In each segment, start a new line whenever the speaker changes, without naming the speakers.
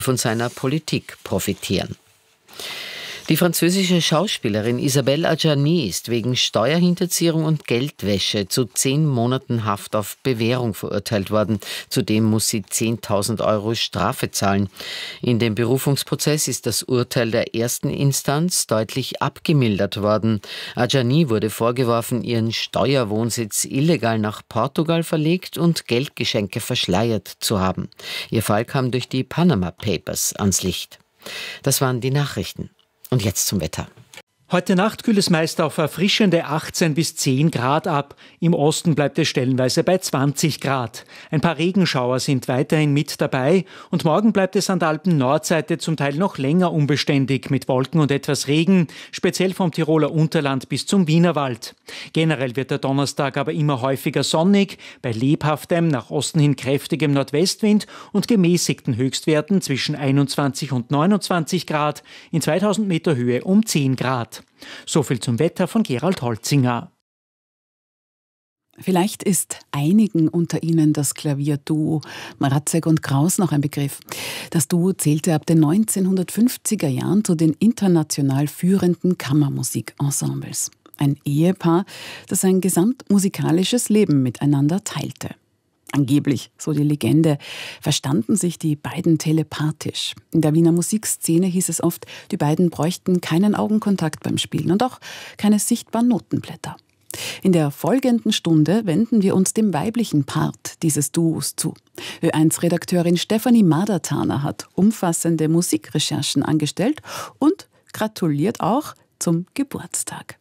von seiner Politik profitieren. Die französische Schauspielerin Isabelle Adjani ist wegen Steuerhinterziehung und Geldwäsche zu 10 Monaten Haft auf Bewährung verurteilt worden. Zudem muss sie 10.000 € Strafe zahlen. In dem Berufungsprozess ist das Urteil der ersten Instanz deutlich abgemildert worden. Adjani wurde vorgeworfen, ihren Steuerwohnsitz illegal nach Portugal verlegt und Geldgeschenke verschleiert zu haben. Ihr Fall kam durch die Panama Papers ans Licht. Das waren die Nachrichten. Und jetzt zum Wetter.
Heute Nacht kühlt es meist auf erfrischende 18 bis 10 Grad ab. Im Osten bleibt es stellenweise bei 20 Grad. Ein paar Regenschauer sind weiterhin mit dabei. Und morgen bleibt es an der Alpen-Nordseite zum Teil noch länger unbeständig mit Wolken und etwas Regen, speziell vom Tiroler Unterland bis zum Wienerwald. Generell wird der Donnerstag aber immer häufiger sonnig, bei lebhaftem, nach Osten hin kräftigem Nordwestwind und gemäßigten Höchstwerten zwischen 21 und 29 Grad, in 2000 Meter Höhe um 10 Grad. So viel zum Wetter von Gerald Holzinger.
Vielleicht ist einigen unter Ihnen das Klavierduo Mrazek und Kraus noch ein Begriff. Das Duo zählte ab den 1950er Jahren zu den international führenden Kammermusikensembles. Ein Ehepaar, das ein gesamtmusikalisches Leben miteinander teilte. Angeblich, so die Legende, verstanden sich die beiden telepathisch. In der Wiener Musikszene hieß es oft, die beiden bräuchten keinen Augenkontakt beim Spielen und auch keine sichtbaren Notenblätter. In der folgenden Stunde wenden wir uns dem weiblichen Part dieses Duos zu. Ö1-Redakteurin Stefanie Madertaner hat umfassende Musikrecherchen angestellt und gratuliert auch zum Geburtstag.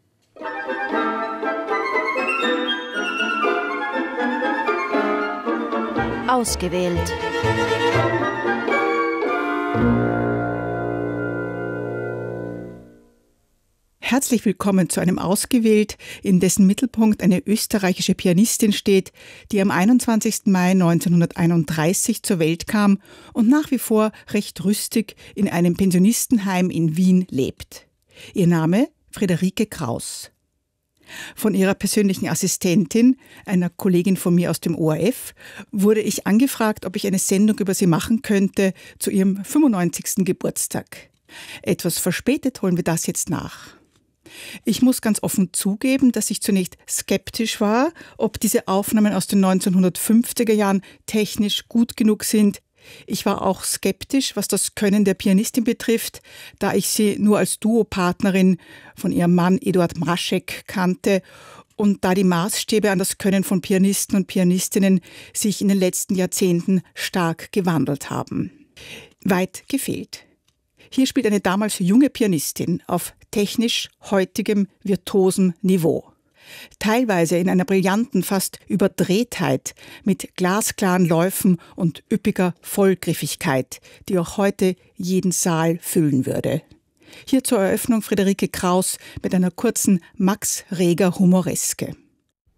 Ausgewählt.
Herzlich willkommen zu einem Ausgewählt, in dessen Mittelpunkt eine österreichische Pianistin steht, die am 21. Mai 1931 zur Welt kam und nach wie vor recht rüstig in einem Pensionistenheim in Wien lebt. Ihr Name Friederike Kraus. Von ihrer persönlichen Assistentin, einer Kollegin von mir aus dem ORF, wurde ich angefragt, ob ich eine Sendung über sie machen könnte zu ihrem 95. Geburtstag. Etwas verspätet holen wir das jetzt nach. Ich muss ganz offen zugeben, dass ich zunächst skeptisch war, ob diese Aufnahmen aus den 1950er Jahren technisch gut genug sind. Ich war auch skeptisch, was das Können der Pianistin betrifft, da ich sie nur als Duopartnerin von ihrem Mann Eduard Mrazek kannte und da die Maßstäbe an das Können von Pianisten und Pianistinnen sich in den letzten Jahrzehnten stark gewandelt haben. Weit gefehlt. Hier spielt eine damals junge Pianistin auf technisch heutigem, virtuosem Niveau. Teilweise in einer brillanten, fast Überdrehtheit, mit glasklaren Läufen und üppiger Vollgriffigkeit, die auch heute jeden Saal füllen würde. Hier zur Eröffnung Friederike Kraus mit einer kurzen Max Reger Humoreske.